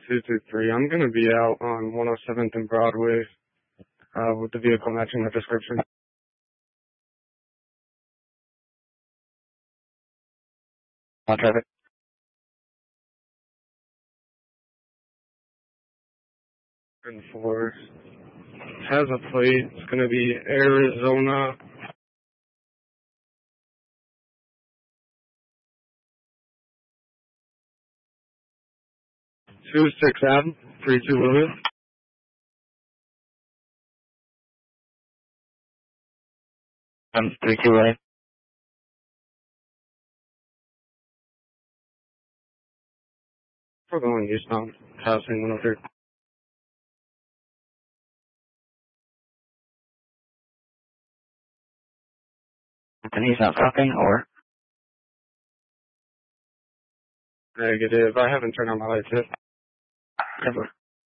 223. I'm going to be out on 107th and Broadway with the vehicle matching my description. On traffic. And four has a plate. It's going to be Arizona. Two 6 Ave, 32 Louis. I'm 32 William. We're going eastbound, passing 103. And he's not stopping, or? Negative. I haven't turned on my lights yet. Never.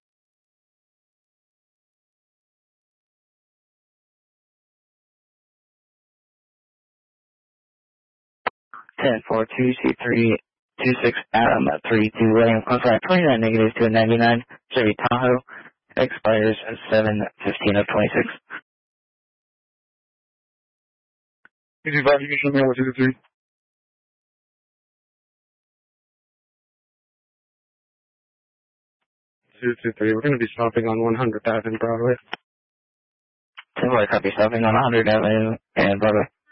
Ten four two two three two six Adam at 32 William. Contract 29 negative to a 99 Chevy Tahoe. Expires at 7/15 of 26. You can show me what 223. 223. We're going to be stopping on 100th Ave and Broadway. 10 copy, stopping on 100 Avenue and Broadway.